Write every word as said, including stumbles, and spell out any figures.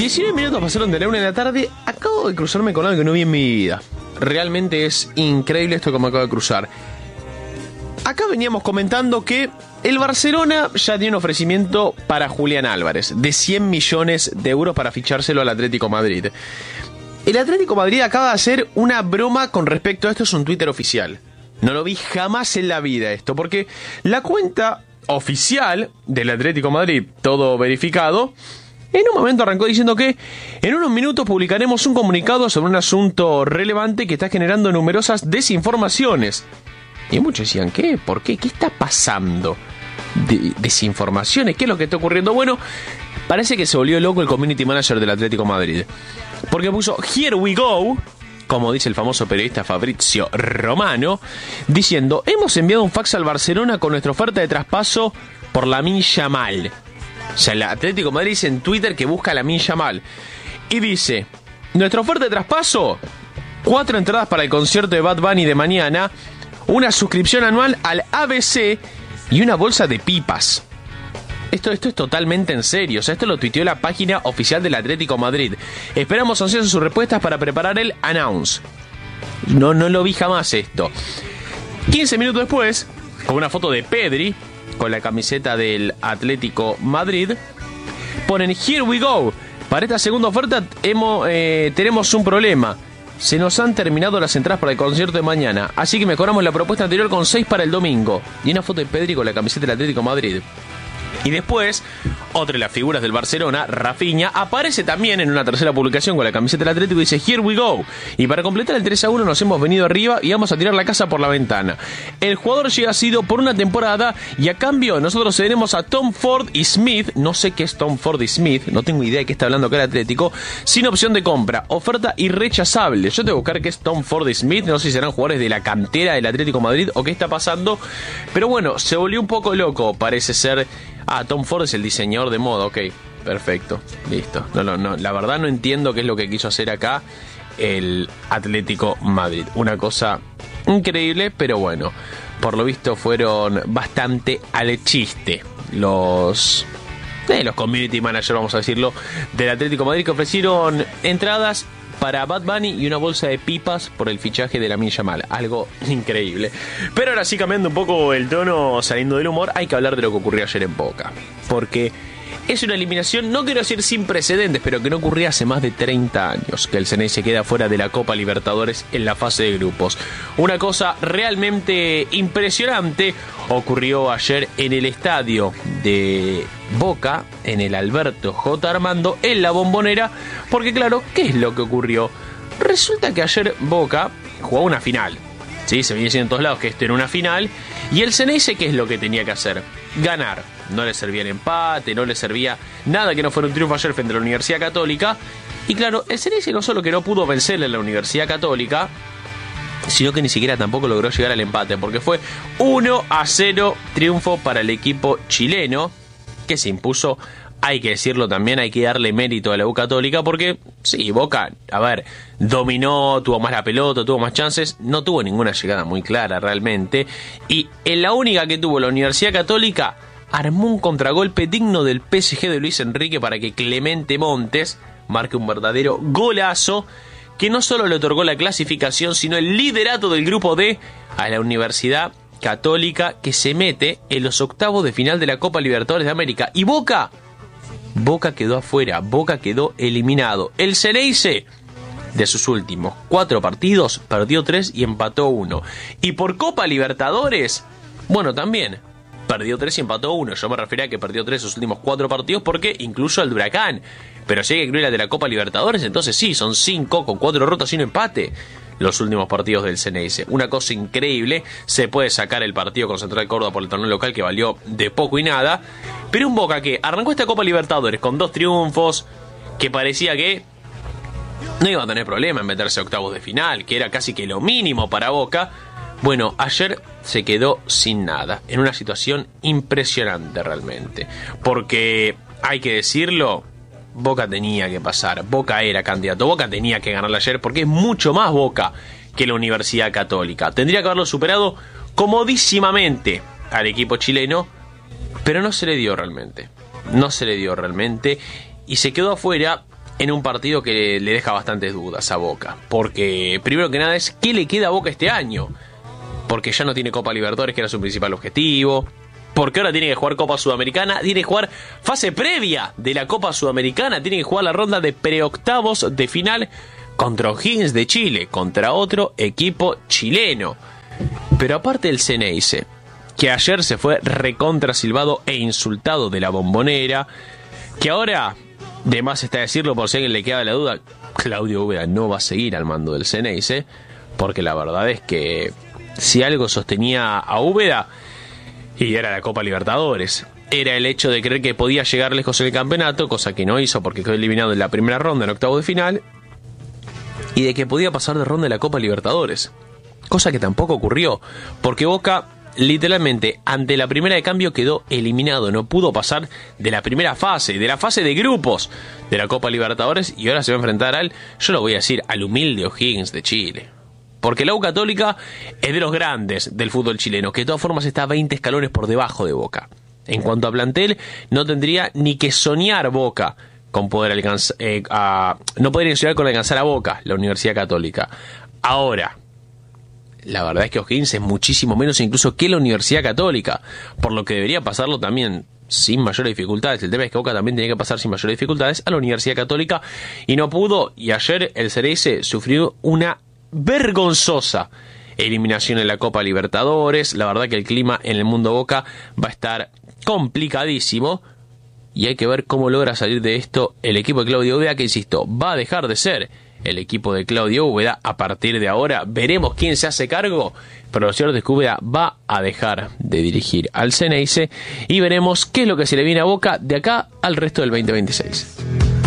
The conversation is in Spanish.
diecinueve minutos pasaron de la una de la tarde. Acabo de cruzarme con algo que no vi en mi vida. Realmente es increíble esto que me acabo de cruzar. Acá veníamos comentando que el Barcelona ya tiene un ofrecimiento para Julián Álvarez de cien millones de euros para fichárselo al Atlético Madrid. El Atlético Madrid acaba de hacer una broma con respecto a esto. Es un Twitter oficial. No lo vi jamás en la vida esto, porque la cuenta oficial del Atlético Madrid, todo verificado, en un momento arrancó diciendo que en unos minutos publicaremos un comunicado sobre un asunto relevante que está generando numerosas desinformaciones. Y muchos decían, ¿qué? ¿Por qué? ¿Qué está pasando? De- ¿Desinformaciones? ¿Qué es lo que está ocurriendo? Bueno, parece que se volvió loco el community manager del Atlético Madrid, porque puso "Here we go", como dice el famoso periodista Fabrizio Romano, diciendo: hemos enviado un fax al Barcelona con nuestra oferta de traspaso por Lamine Yamal. O sea, el Atlético de Madrid dice en Twitter que busca a Lamine Yamal. Y dice: nuestra oferta de traspaso, cuatro entradas para el concierto de Bad Bunny de mañana, una suscripción anual al A B C y una bolsa de pipas. Esto, esto es totalmente en serio. O sea, esto lo tuiteó la página oficial del Atlético de Madrid. Esperamos ansiosos sus respuestas para preparar el announce. No, no lo vi jamás esto. quince minutos después, con una foto de Pedri con la camiseta del Atlético Madrid, ponen "Here we go. Para esta segunda oferta hemos, eh, tenemos un problema. Se nos han terminado las entradas para el concierto de mañana, así que mejoramos la propuesta anterior con seis para el domingo". Y una foto de Pedri con la camiseta del Atlético Madrid. Y después, otra de las figuras del Barcelona, Rafinha, aparece también en una tercera publicación con la camiseta del Atlético y dice "Here we go. Y para completar el tres a uno nos hemos venido arriba y vamos a tirar la casa por la ventana. El jugador llega sido por una temporada y a cambio nosotros cederemos a Tom Ford y Smith", no sé qué es Tom Ford y Smith, no tengo idea de qué está hablando acá el Atlético, "sin opción de compra, oferta irrechazable". Yo tengo que buscar qué es Tom Ford y Smith, no sé si serán jugadores de la cantera del Atlético Madrid o qué está pasando, pero bueno, se volvió un poco loco, parece ser. Ah, Tom Ford es el diseñador de moda, ok, perfecto, listo. No, no, no, la verdad no entiendo qué es lo que quiso hacer acá el Atlético Madrid. Una cosa increíble, pero bueno, por lo visto fueron bastante al chiste los, eh, los community managers, vamos a decirlo, del Atlético Madrid, que ofrecieron entradas para Bad Bunny y una bolsa de pipas por el fichaje de Lamine Yamal. Algo increíble. Pero ahora sí, cambiando un poco el tono, saliendo del humor, hay que hablar de lo que ocurrió ayer en Boca. Porque es una eliminación, no quiero decir sin precedentes, pero que no ocurría hace más de treinta años, que el C N E se queda fuera de la Copa Libertadores en la fase de grupos. Una cosa realmente impresionante ocurrió ayer en el estadio de Boca, en el Alberto J. Armando, en la Bombonera, porque claro, ¿qué es lo que ocurrió? Resulta que ayer Boca jugó una final, ¿sí? Se venía diciendo en todos lados que esto era una final, y el C N E, ¿qué es lo que tenía que hacer? Ganar. No le servía el empate, no le servía nada que no fuera un triunfo ayer frente a la Universidad Católica, y claro, el C N E no solo que no pudo vencerle a la Universidad Católica, sino que ni siquiera tampoco logró llegar al empate, porque fue uno a cero triunfo para el equipo chileno, que se impuso, hay que decirlo también, hay que darle mérito a la U Católica, porque sí, Boca, a ver, dominó, tuvo más la pelota, tuvo más chances, no tuvo ninguna llegada muy clara realmente, y en la única que tuvo la Universidad Católica, armó un contragolpe digno del P S G de Luis Enrique para que Clemente Montes marque un verdadero golazo, que no solo le otorgó la clasificación, sino el liderato del grupo D a la Universidad Católica, que se mete en los octavos de final de la Copa Libertadores de América. Y Boca, Boca quedó afuera, Boca quedó eliminado. El Ceneice, de sus últimos cuatro partidos, perdió tres y empató uno. Y por Copa Libertadores, bueno, también perdió tres y empató uno. Yo me refería a que perdió tres sus últimos cuatro partidos porque incluso al Huracán. Pero si hay que incluir la de la Copa Libertadores, entonces sí, son cinco con cuatro derrotas y un empate los últimos partidos del C N E. Una cosa increíble. Se puede sacar el partido con Central Córdoba por el torneo local, que valió de poco y nada. Pero un Boca que arrancó esta Copa Libertadores con dos triunfos, que parecía que no iba a tener problema en meterse a octavos de final, que era casi que lo mínimo para Boca. Bueno, ayer se quedó sin nada, en una situación impresionante realmente, porque hay que decirlo, Boca tenía que pasar, Boca era candidato, Boca tenía que ganarle ayer, porque es mucho más Boca que la Universidad Católica. Tendría que haberlo superado comodísimamente al equipo chileno, pero no se le dio realmente, no se le dio realmente, y se quedó afuera en un partido que le deja bastantes dudas a Boca. Porque, primero que nada, es ¿qué le queda a Boca este año? Porque ya no tiene Copa Libertadores, que era su principal objetivo. Porque ahora tiene que jugar Copa Sudamericana, tiene que jugar fase previa de la Copa Sudamericana, tiene que jugar la ronda de preoctavos de final contra O'Higgins de Chile, contra otro equipo chileno. Pero aparte del Ceneice, que ayer se fue recontra silbado e insultado de la Bombonera, que ahora, de más está decirlo por si a alguien le queda la duda, Claudio Úbeda no va a seguir al mando del Ceneice, porque la verdad es que si algo sostenía a Úbeda, y era la Copa Libertadores, era el hecho de creer que podía llegar lejos en el campeonato, cosa que no hizo porque quedó eliminado en la primera ronda, en octavo de final, y de que podía pasar de ronda de la Copa Libertadores, cosa que tampoco ocurrió, porque Boca literalmente ante la primera de cambio quedó eliminado, no pudo pasar de la primera fase, de la fase de grupos de la Copa Libertadores, y ahora se va a enfrentar al, yo lo voy a decir, al humilde O'Higgins de Chile. Porque la U Católica es de los grandes del fútbol chileno, que de todas formas está veinte escalones por debajo de Boca. En cuanto a plantel, no tendría ni que soñar Boca con poder alcanzar, eh, a, no podría soñar con alcanzar a Boca, la Universidad Católica. Ahora, la verdad es que O'Higgins es muchísimo menos incluso que la Universidad Católica, por lo que debería pasarlo también sin mayores dificultades. El tema es que Boca también tenía que pasar sin mayores dificultades a la Universidad Católica y no pudo, y ayer el Ceneice sufrió una vergonzosa eliminación en la Copa Libertadores. La verdad que el clima en el mundo Boca va a estar complicadísimo y hay que ver cómo logra salir de esto el equipo de Claudio Úbeda, que insisto, va a dejar de ser el equipo de Claudio Úbeda a partir de ahora. Veremos quién se hace cargo, pero lo cierto es que Úbeda va a dejar de dirigir al Ceneice y veremos qué es lo que se le viene a Boca de acá al resto del veinte veintiséis.